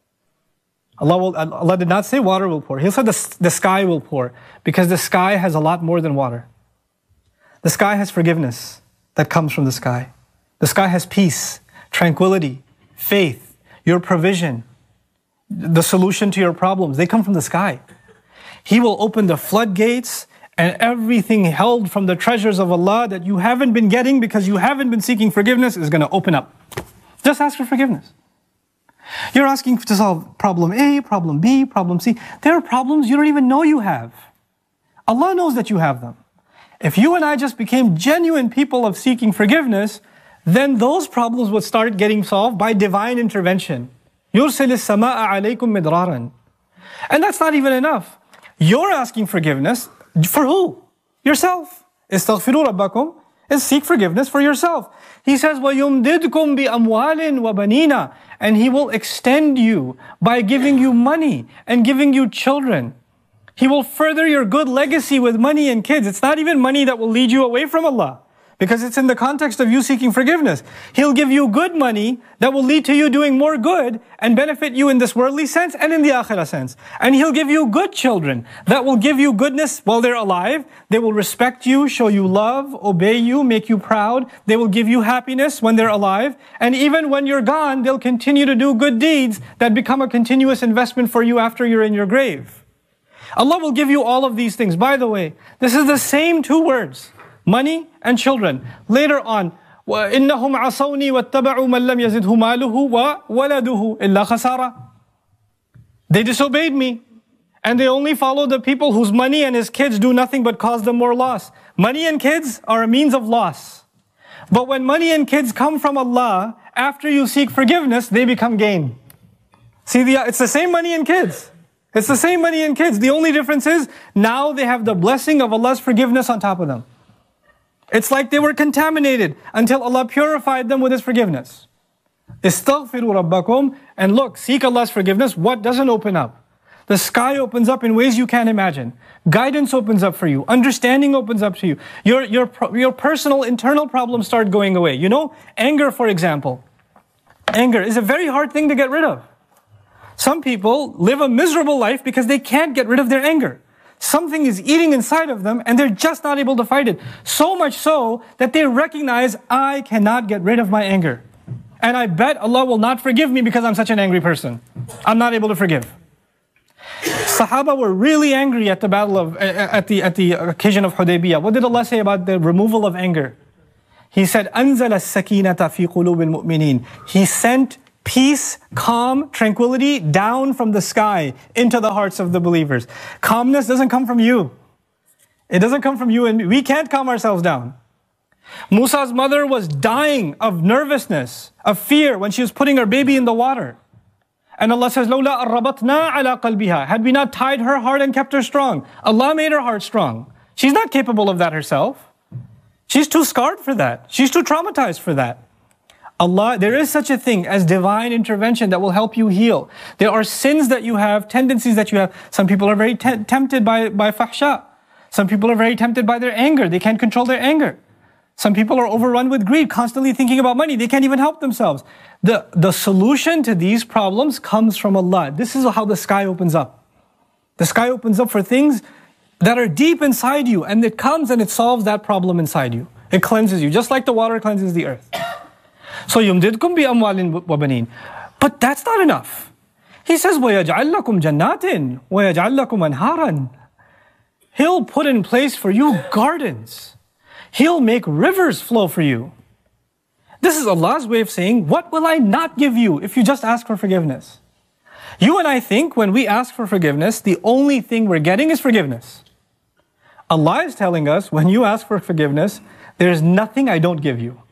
Allah, will, Allah did not say water will pour. He said the, the sky will pour, because the sky has a lot more than water. The sky has forgiveness that comes from the sky. The sky has peace, tranquility, faith, your provision, the solution to your problems. They come from the sky. He will open the floodgates, and everything held from the treasures of Allah that you haven't been getting because you haven't been seeking forgiveness is going to open up. Just ask for forgiveness. You're asking to solve problem A, problem B, problem C. There are problems you don't even know you have. Allah knows that you have them. If you and I just became genuine people of seeking forgiveness, then those problems would start getting solved by divine intervention. يُرْسِلِ السَّمَاءَ عَلَيْكُمْ مِدْرَارًا. And that's not even enough. You're asking forgiveness for who? Yourself. إِسْتَغْفِرُوا رَبَّكُمْ is seek forgiveness for yourself. He says, وَيُمْدِدْكُمْ بِأَمْوَالٍ وَبَنِينَ, and He will extend you by giving you money and giving you children. He will further your good legacy with money and kids. It's not even money that will lead you away from Allah, because it's in the context of you seeking forgiveness. He'll give you good money that will lead to you doing more good and benefit you in this worldly sense and in the akhirah sense. And He'll give you good children that will give you goodness while they're alive. They will respect you, show you love, obey you, make you proud. They will give you happiness when they're alive. And even when you're gone, they'll continue to do good deeds that become a continuous investment for you after you're in your grave. Allah will give you all of these things. By the way, this is the same two words. Money and children. Later on, وَإِنَّهُمْ عَصَوْنِي وَاتَّبَعُوا مَنْ لَمْ يَزِدْهُ مَالُهُ وَوَلَدُهُ إِلَّا خَسَارًا. They disobeyed me, and they only followed the people whose money and his kids do nothing but cause them more loss. Money and kids are a means of loss. But when money and kids come from Allah, after you seek forgiveness, they become gain. See, the, it's the same money and kids. It's the same money and kids. The only difference is, now they have the blessing of Allah's forgiveness on top of them. It's like they were contaminated until Allah purified them with His forgiveness. Istaghfiru rabbakum. And look, seek Allah's forgiveness. What doesn't open up? The sky opens up in ways you can't imagine. Guidance opens up for you. Understanding opens up to you. Your, your, your personal internal problems start going away. You know, anger, for example. Anger is a very hard thing to get rid of. Some people live a miserable life because they can't get rid of their anger. Something is eating inside of them and they're just not able to fight it. So much so that they recognize, I cannot get rid of my anger. And I bet Allah will not forgive me because I'm such an angry person. I'm not able to forgive. Sahaba were really angry at the battle of, at the, at the occasion of Hudaybiyah. What did Allah say about the removal of anger? He said, أَنزَلَ السَّكِينَةَ فِي قُلُوبِ الْمُؤْمِنِينَ. He sent peace, calm, tranquility down from the sky into the hearts of the believers. Calmness doesn't come from you. It doesn't come from you, and we can't calm ourselves down. Musa's mother was dying of nervousness, of fear when she was putting her baby in the water. And Allah says, لَوْلَا أَرَّبَطْنَا عَلَىٰ قَلْبِهَا. Had we not tied her heart and kept her strong. Allah made her heart strong. She's not capable of that herself. She's too scarred for that. She's too traumatized for that. Allah, there is such a thing as divine intervention that will help you heal. There are sins that you have, tendencies that you have. Some people are very te- tempted by, by fahsha. Some people are very tempted by their anger. They can't control their anger. Some people are overrun with greed, constantly thinking about money. They can't even help themselves. The, the solution to these problems comes from Allah. This is how the sky opens up. The sky opens up for things that are deep inside you, and it comes and it solves that problem inside you. It cleanses you, just like the water cleanses the earth. So yumdidkum bi amwalin wa banin. But that's not enough. He says, وَيَجْعَلْ لَكُمْ جَنَّاتٍ وَيَجْعَلْ لَكُمْ أَنْهَارًا. He'll put in place for you gardens. He'll make rivers flow for you. This is Allah's way of saying, what will I not give you if you just ask for forgiveness? You and I think when we ask for forgiveness, the only thing we're getting is forgiveness. Allah is telling us, when you ask for forgiveness, there's nothing I don't give you.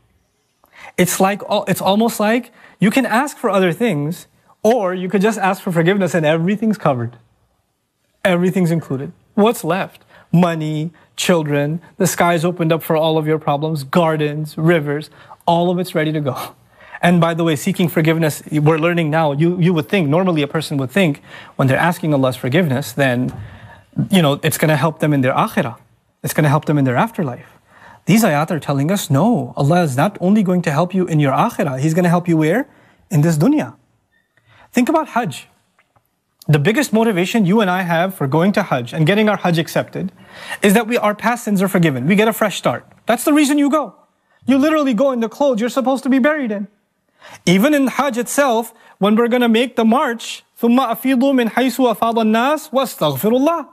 It's like, it's almost like you can ask for other things, or you could just ask for forgiveness and everything's covered. Everything's included. What's left? Money, children, the sky's opened up for all of your problems, gardens, rivers, all of it's ready to go. And by the way, seeking forgiveness, we're learning now, you, you would think, normally a person would think, when they're asking Allah's forgiveness, then, you know, it's going to help them in their akhirah. It's going to help them in their afterlife. These ayat are telling us, no, Allah is not only going to help you in your akhirah, He's going to help you where? In this dunya. Think about Hajj. The biggest motivation you and I have for going to Hajj and getting our Hajj accepted is that we, our past sins are forgiven. We get a fresh start. That's the reason you go. You literally go in the clothes you're supposed to be buried in. Even in Hajj itself, when we're going to make the march, ثُمَّ أَفِيضُوا مِنْ حَيْثُ أَفَاضَ النَّاسِ وَاسْتَغْفِرُوا اللَّهِ.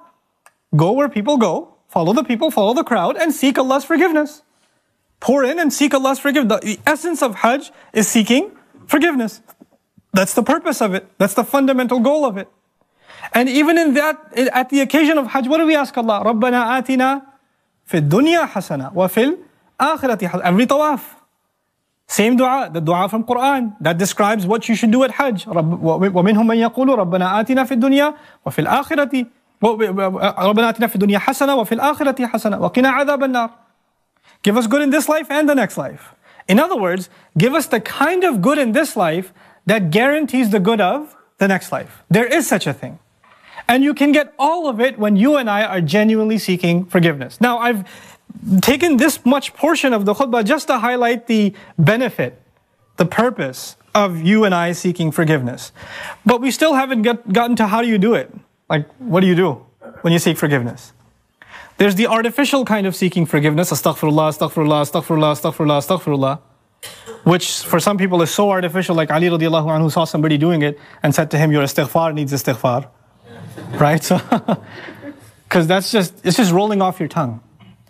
Go where people go, follow the people, follow the crowd, and seek Allah's forgiveness. Pour in and seek Allah's forgiveness. The essence of Hajj is seeking forgiveness. That's the purpose of it. That's the fundamental goal of it. And even in that, at the occasion of Hajj, what do we ask Allah? رَبَّنَا آتِنَا فِي الدُّنْيَا حَسَنَةً وَفِي الْآخِرَةِ حَسَنَةً. Every tawaf. Same dua, the dua from Quran that describes what you should do at Hajj. وَمِنْهُمْ مَنْ يَقُولُ رَبَّنَا آتِنَا فِي الدُّنْيا وَفِي الْآخِرَةِ رَبَّنَا آتِنَا فِي الدُّنْيا حَسَنَةً وَفِي الْآخِرَةِ حَسَنَةً وَقِنَا عَذَابَ النَّارِ. Give us good in this life and the next life. In other words, give us the kind of good in this life that guarantees the good of the next life. There is such a thing. And you can get all of it when you and I are genuinely seeking forgiveness. Now, I've taken this much portion of the khutbah just to highlight the benefit, the purpose of you and I seeking forgiveness. But we still haven't get, gotten to how do you do it? Like, what do you do when you seek forgiveness? There's the artificial kind of seeking forgiveness, astaghfirullah, astaghfirullah, astaghfirullah, astaghfirullah, astaghfirullah, which for some people is so artificial, like Ali radiallahu anhu saw somebody doing it and said to him, your istighfar needs istighfar. Right? So, because that's just, it's just rolling off your tongue.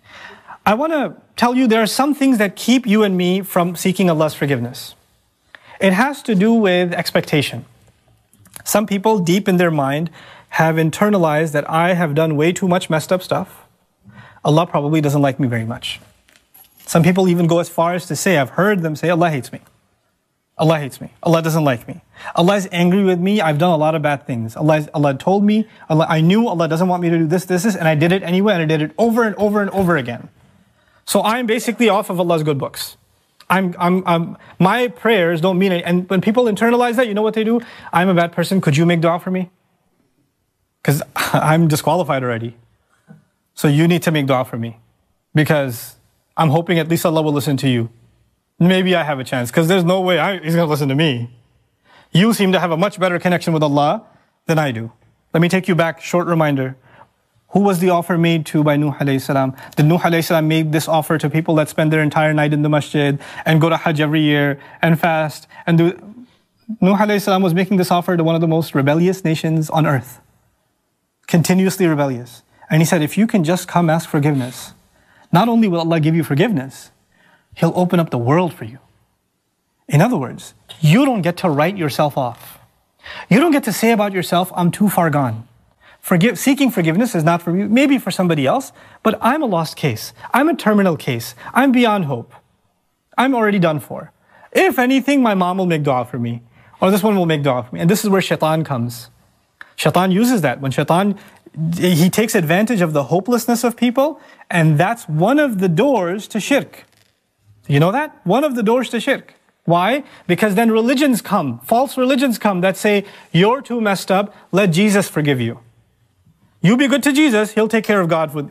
I want to tell you there are some things that keep you and me from seeking Allah's forgiveness. It has to do with expectation. Some people deep in their mind have internalized that I have done way too much messed up stuff. Allah probably doesn't like me very much. Some people even go as far as to say, I've heard them say, Allah hates me. Allah hates me. Allah doesn't like me. Allah is angry with me. I've done a lot of bad things. Allah, is, Allah told me, Allah, I knew Allah doesn't want me to do this, this, this, and I did it anyway, and I did it over and over and over again. So I'm basically off of Allah's good books. I'm, I'm, I'm, my prayers don't mean it. And when people internalize that, you know what they do? I'm a bad person. Could you make dua for me? Because I'm disqualified already. So you need to make dua for me. Because I'm hoping at least Allah will listen to you. Maybe I have a chance, because there's no way I, He's going to listen to me. You seem to have a much better connection with Allah than I do. Let me take you back, short reminder. Who was the offer made to by Nuh alayhi salam? Did Nuh alayhi salam make this offer to people that spend their entire night in the masjid and go to Hajj every year and fast and do? Nuh alayhi salam was making this offer to one of the most rebellious nations on earth. Continuously rebellious. And he said, if you can just come ask forgiveness, not only will Allah give you forgiveness, He'll open up the world for you. In other words, you don't get to write yourself off. You don't get to say about yourself, I'm too far gone. Forgive, seeking forgiveness is not for you, maybe for somebody else, but I'm a lost case. I'm a terminal case. I'm beyond hope. I'm already done for. If anything, my mom will make dua for me, or this one will make dua for me. And this is where shaitan comes. Shaitan uses that. When shaitan, he takes advantage of the hopelessness of people, and that's one of the doors to shirk. You know that? One of the doors to shirk. Why? Because then religions come, false religions come that say, you're too messed up, let Jesus forgive you. You be good to Jesus, He'll take care of God with,